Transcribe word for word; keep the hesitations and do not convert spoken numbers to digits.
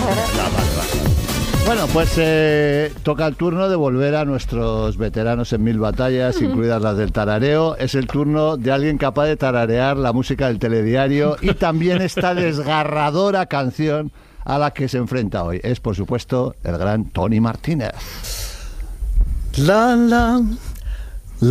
vale, vale. Bueno, pues eh, toca el turno de volver a nuestros veteranos en mil batallas, incluidas las del tarareo. Es el turno de alguien capaz de tararear la música del telediario y también esta desgarradora canción a la que se enfrenta hoy. Es, por supuesto, el gran Tony Martínez. La la